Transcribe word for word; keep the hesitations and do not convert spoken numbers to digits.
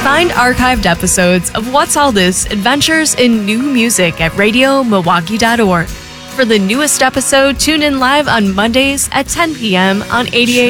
Find archived episodes of What's All This Adventures in New Music at radio milwaukee dot org. For the newest episode, tune in live on Mondays at ten p.m. on eighty-eight